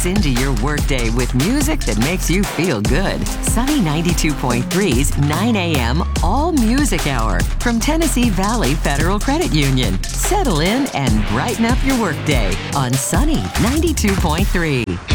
Ease into your workday with music that makes you feel good. Sunny 92.3's 9 a.m. All Music Hour from Tennessee Valley Federal Credit Union. Settle in and brighten up your workday on Sunny 92.3.